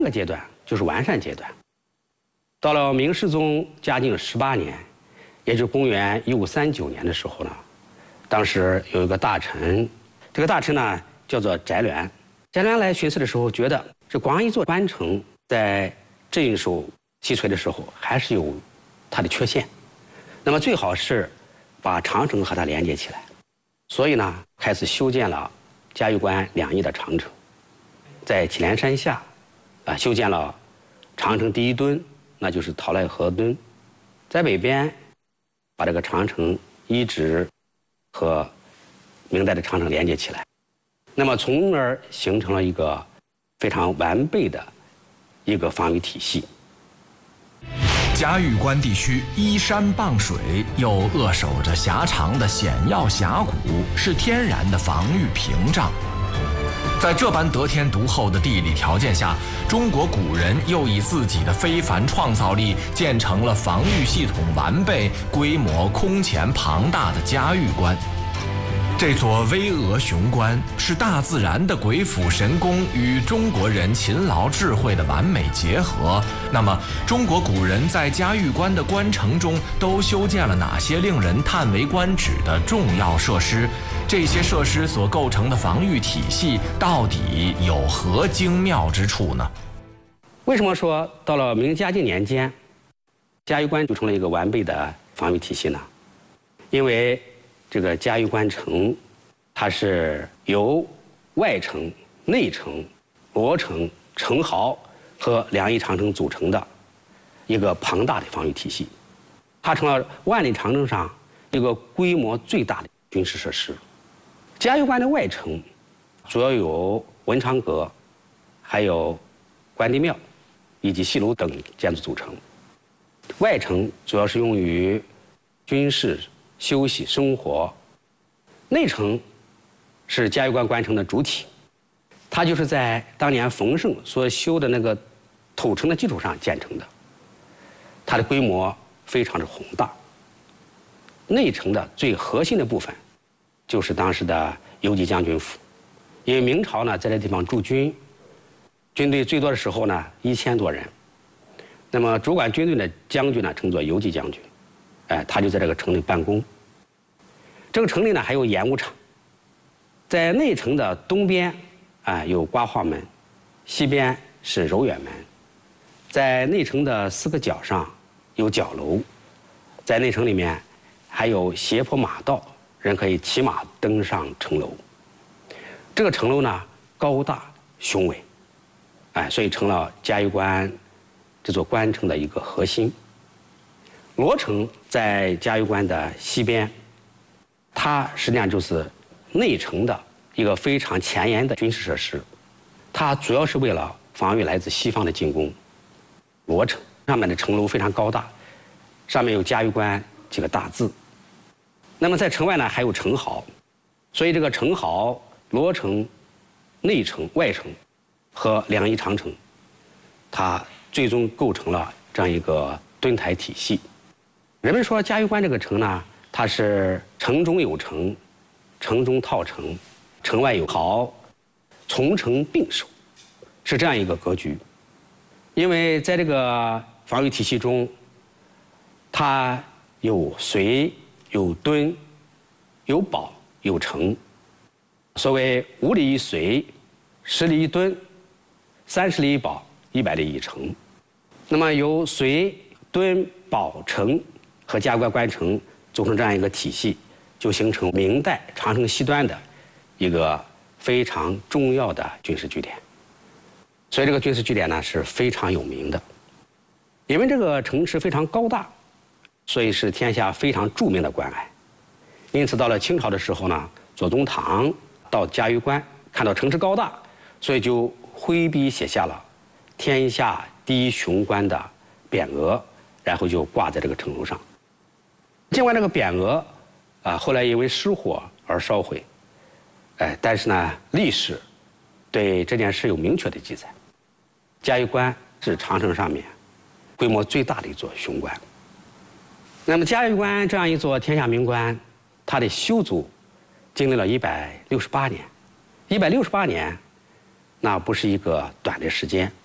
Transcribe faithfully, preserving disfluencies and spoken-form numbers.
这个阶段就是完善阶段。到了明世宗嘉靖十八年，也就是公元一五三九年的时候呢，当时有一个大臣，这个大臣呢叫做翟鸾。翟鸾来巡视的时候，觉得这光一座关城在镇守西陲的时候还是有它的缺陷，那么最好是把长城和它连接起来，所以呢开始修建了嘉峪关两翼的长城，在祁连山下啊修建了长城第一墩，那就是陶赖河墩，在北边把这个长城一直和明代的长城连接起来，那么从而形成了一个非常完备的一个防御体系。 嘉峪关地区依山傍水，又扼守着狭长的险要峡谷，是天然的防御屏障。在这般得天独厚的地理条件下，中国古人又以自己的非凡创造力建成了防御系统完备、规模空前庞大的嘉峪关。这座巍峨雄关是大自然的鬼斧神工与中国人勤劳智慧的完美结合。那么，中国古人在嘉峪关的关城中都修建了哪些令人叹为观止的重要设施？这些设施所构成的防御体系到底有何精妙之处呢？ 为什么说到了明嘉靖年间，嘉峪关就成了一个完备的防御体系呢？因为这个嘉峪关城，它是由外城、内城、罗城、城壕和两翼长城组成的一个庞大的防御体系，它成了万里长城上一个规模最大的军事设施。嘉峪关的外城主要有文昌阁、还有关帝庙以及戏楼等建筑组成。外城主要是用于军事、休息、生活。内城是嘉峪关关城的主体，它就是在当年冯胜所修的那个土城的基础上建成的，它的规模非常的宏大。内城的最核心的部分就是当时的游击将军府，因为明朝呢在这地方驻军，军队最多的时候呢一千多人，那么主管军队的将军呢称作游击将军，哎，他就在这个城里办公。这个城里呢还有演武场，在内城的东边啊、呃、有瓜化门，西边是柔远门，在内城的四个角上有角楼，在内城里面还有斜坡马道，人可以骑马登上城楼。这个城楼呢高大雄伟，哎，所以成了嘉峪关这座关城的一个核心。罗城在嘉峪关的西边，它实际上就是内城的一个非常前沿的军事设施，它主要是为了防御来自西方的进攻。罗城上面的城楼非常高大，上面有嘉峪关几个大字。那么在城外呢还有城壕，所以这个城壕、罗城、内城、外城和两翼长城，它最终构成了这样一个墩台体系。人们说嘉峪关这个城呢，它是城中有城，城中套城，城外有壕，从城并守，是这样一个格局。因为在这个防御体系中，它有绥、有墩、有堡、有城。所谓五里一绥，十里一墩，三十里一堡，一百里一城。那么由绥、墩、堡、城和嘉峪关关城组成这样一个体系，就形成明代长城西端的一个非常重要的军事据点。所以这个军事据点呢是非常有名的。因为这个城池非常高大，所以是天下非常著名的关隘。因此到了清朝的时候呢，左宗棠到嘉峪关看到城池高大，所以就挥笔写下了“天下第一雄关”的匾额，然后就挂在这个城楼上。尽管这个匾额啊后来因为失火而烧毁，哎，但是呢，历史对这件事有明确的记载。嘉峪关是长城上面规模最大的一座雄关。那么嘉峪关这样一座天下名关，它的修筑经历了一百六十八年，一百六十八年，那不是一个短的时间。